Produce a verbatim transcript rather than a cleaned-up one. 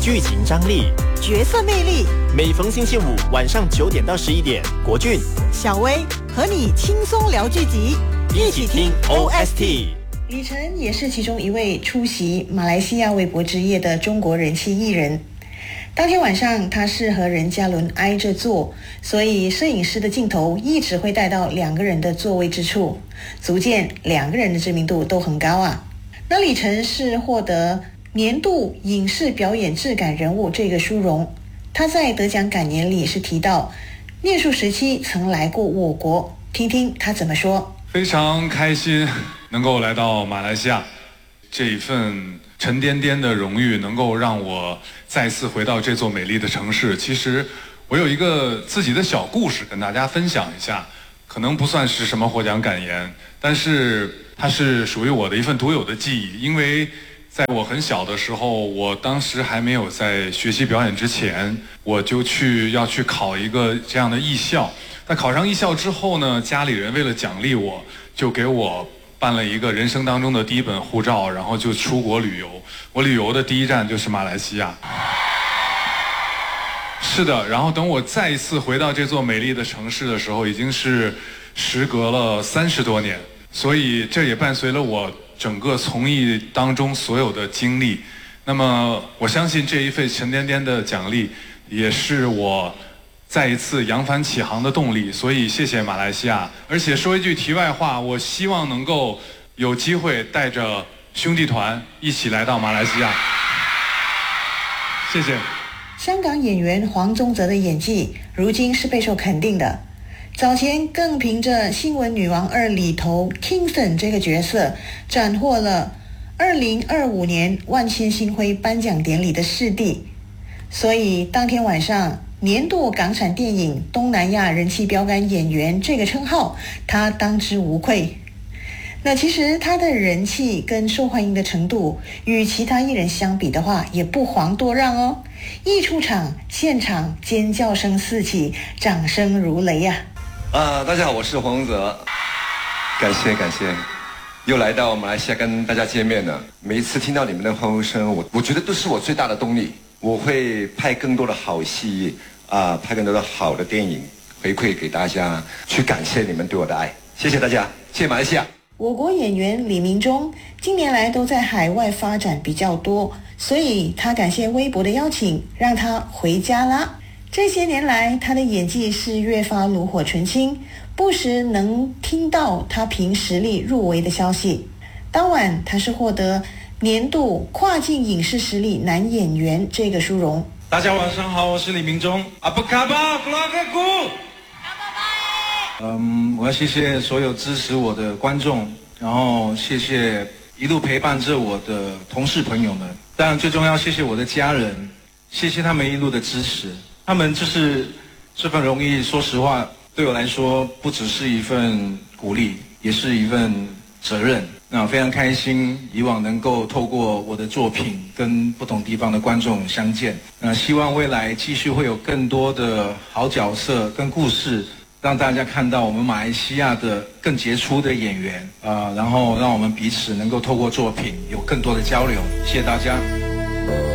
剧情张力、 角色魅力。 每逢星期五晚上九点到十一点，国俊、 小薇和你轻松聊剧集， 一起听 O S T。 李晨也是其中一位出席马来西亚微博之夜的中国人气艺人。当天晚上他是和任嘉伦挨着坐，所以摄影师的镜头一直会带到两个人的座位之处，足见两个人的知名度都很高啊。那李晨是获得年度影视表演质感人物这个殊荣。他在得奖感言里是提到念书时期曾来过我国，听听他怎么说。 非常开心能够来到马来西亚，这一份沉甸甸的荣誉能够让我再次回到这座美丽的城市。其实我有一个自己的小故事跟大家分享一下，可能不算是什么获奖感言，但是它是属于我的一份独有的记忆。因为在我很小的时候，我当时还没有在学习表演之前，我就去要去考一个这样的艺校。在考上艺校之后呢，家里人为了奖励我，就给我办了一个人生当中的第一本护照，然后就出国旅游。我旅游的第一站就是马来西亚。是的，然后等我再一次回到这座美丽的城市的时候，已经是时隔了三十多年，所以这也伴随了我整个从艺当中所有的经历。那么我相信这一份沉甸甸的奖励也是我再一次扬帆起航的动力，所以谢谢马来西亚。而且说一句题外话，我希望能够有机会带着兄弟团一起来到马来西亚。谢谢。 香港演员黄宗泽的演技如今是备受肯定的，早前更凭着《新闻女王二》里头 Kingston 这个角色斩获了二零二五年万千星辉颁奖典礼的视帝，所以当天晚上年度港产电影东南亚人气标杆演员这个称号他当之无愧。那其实他的人气跟受欢迎的程度与其他艺人相比的话也不遑多让哦，一出场现场尖叫声四起，掌声如雷呀、 啊！啊，大家好，我是黄宗泽，感谢感谢，又来到马来西亚跟大家见面了。每一次听到你们的欢呼声，我我觉得都是我最大的动力。我会拍更多的好戏啊、呃，拍更多的好的电影回馈给大家，去感谢你们对我的爱。谢谢大家，谢谢马来西亚。 我国演员李明忠近年来都在海外发展比较多，所以他感谢微博的邀请，让他回家啦。这些年来他的演技是越发炉火纯青，不时能听到他凭实力入围的消息。当晚他是获得年度跨境影视实力男演员这个殊荣。 大家晚上好，我是李明忠。Apa khabar keluargaku？嗯，我要谢谢所有支持我的观众，然后谢谢一路陪伴着我的同事朋友们，当然最重要谢谢我的家人，谢谢他们一路的支持。他们就是这份荣誉，说实话对我来说不只是一份鼓励，也是一份责任。那非常开心以往能够透过我的作品跟不同地方的观众相见，那希望未来继续会有更多的好角色跟故事，让大家看到我们马来西亚的更杰出的演员啊、呃，然后让我们彼此能够透过作品有更多的交流。谢谢大家。